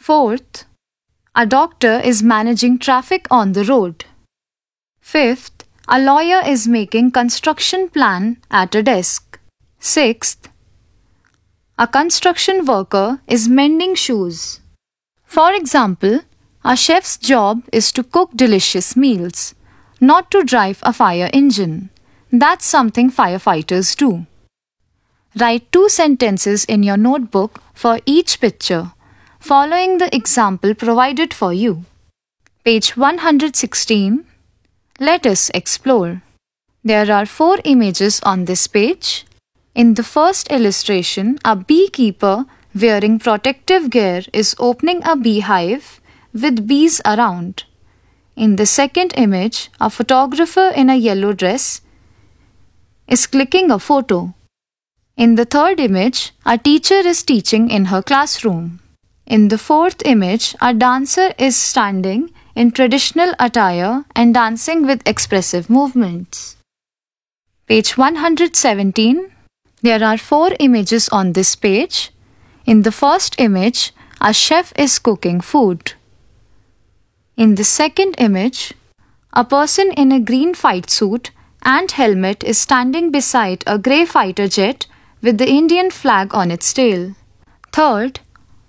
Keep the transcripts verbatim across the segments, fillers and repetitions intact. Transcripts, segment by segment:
Fourth, a doctor is managing traffic on the road. Fifth, a lawyer is making construction plan at a desk. Sixth, a construction worker is mending shoes. For example, a chef's job is to cook delicious meals, not to drive a fire engine. That's something firefighters do. Write two sentences in your notebook for each picture, following the example provided for you. Page one hundred sixteen. Let us explore. There are four images on this page. In the first illustration, a beekeeper wearing protective gear is opening a beehive with bees around. In the second image, a photographer in a yellow dress is clicking a photo. In the third image, a teacher is teaching in her classroom. In the fourth image, a dancer is standing in traditional attire and dancing with expressive movements. Page one hundred seventeen. There are four images on this page. In the first image, a chef is cooking food. In the second image, a person in a green fight suit and helmet is standing beside a grey fighter jet with the Indian flag on its tail. Third,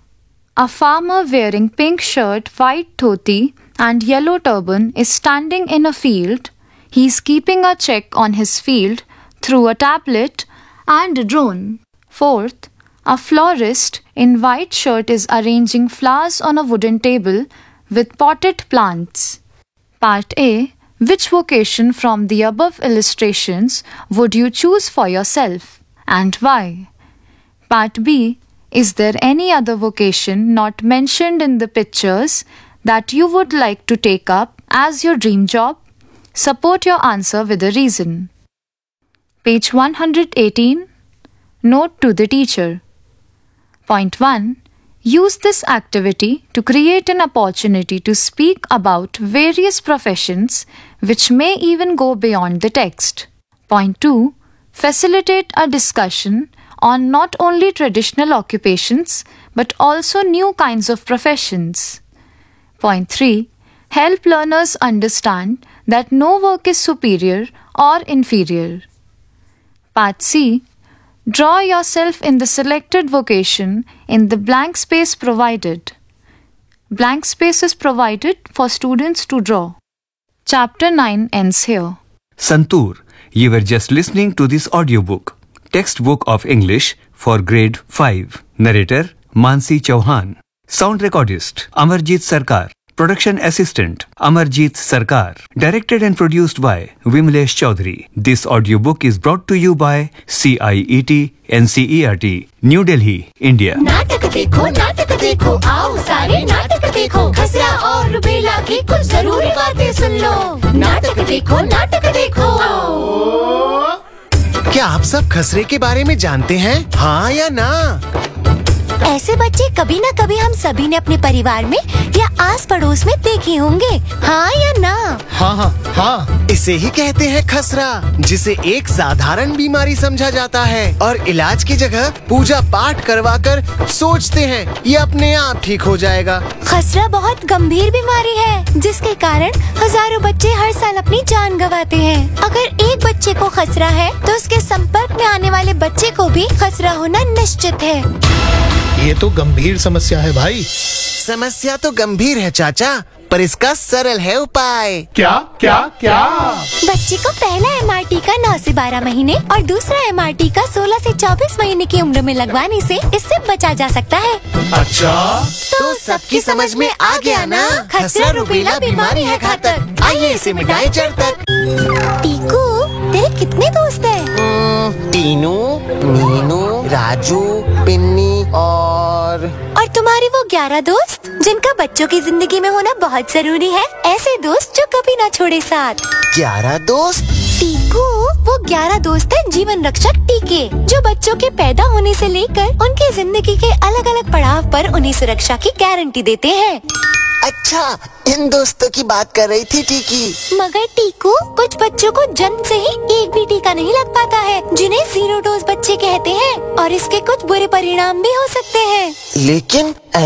a farmer wearing pink shirt, white dhoti and yellow turban is standing in a field. He is keeping a check on his field through a tablet and a drone. Fourth, a florist in white shirt is arranging flowers on a wooden table with potted plants. Part A. Which vocation from the above illustrations would you choose for yourself and why? Part B. Is there any other vocation not mentioned in the pictures that you would like to take up as your dream job? Support your answer with a reason. Page one hundred eighteen. Note to the teacher. Point one. Use this activity to create an opportunity to speak about various professions which may even go beyond the text. Point two. Facilitate a discussion on not only traditional occupations but also new kinds of professions. Point three. Help learners understand that no work is superior or inferior. Part C. Draw yourself in the selected vocation in the blank space provided. Blank space is provided for students to draw. Chapter nine ends here. Santur, you were just listening to this audiobook, Textbook of English for Grade five. Narrator, Mansi Chauhan. Sound recordist, Amarjit Sarkar. Production assistant, Amarjit Sarkar. Directed and produced by Vimlesh Chaudhary. This audiobook is brought to you by C I E T N C E R T, New Delhi, India. नाटक देखो नाटक देखो आओ सारे नाटक देखो खसरा और रुबेला की कुछ जरूरी बातें सुन लो नाटक देखो नाटक देखो क्या आप सब खसरे के बारे में जानते हैं? हाँ या ना? ऐसे बच्चे कभी न कभी हम सभी ने अपने परिवार में या आस पड़ोस में देखे होंगे हाँ या ना? हाँ हाँ हाँ इसे ही कहते हैं खसरा, जिसे एक साधारण बीमारी समझा जाता है और इलाज की जगह पूजा पाठ करवाकर सोचते हैं ये अपने आप ठीक हो जाएगा। खसरा बहुत गंभीर बीमारी है जिसके कारण हजारों बच्चे हर साल अपनी जान गंवाते हैं। अगर एक बच्चे को खसरा है तो उसके संपर्क में आने वाले बच्चे को भी खसरा होना निश्चित है। ये तो गंभीर समस्या है भाई। समस्या तो गंभीर है चाचा, पर इसका सरल है उपाय। क्या क्या क्या? बच्चे को पहला एम आर टी का नौ से बारह महीने और दूसरा एम आर टी का सोलह से चौबीस महीने की उम्र में लगवाने से इससे बचा जा सकता है। अच्छा, तो सबकी समझ में आ गया ना? खसरा रुबेला बीमारी है घातक। आइए इसे मिटाएं जड़ तक। टीकू, तेरे कितने दोस्त हैं? टीनू, मीनू, राजू, पिन्नी और और तुम्हारे वो ग्यारह दोस्त जिनका बच्चों की जिंदगी में होना बहुत जरूरी है, ऐसे दोस्त जो कभी ना छोड़े साथ। ग्यारह दोस्त? टीकू, वो ग्यारह दोस्त हैं जीवन रक्षक टीके, जो बच्चों के पैदा होने से लेकर उनकी जिंदगी के अलग अलग पड़ाव पर उन्हें सुरक्षा की गारंटी देते हैं। अच्छा, इन दोस्तों की बात कर रही थी टीकी। मगर टीकू, कुछ बच्चों को जन्म से ही एक भी टीका नहीं लग पाता है, जिन्हें जीरो डोज बच्चे कहते हैं, और इसके कुछ बुरे परिणाम भी हो सकते हैं। लेकिन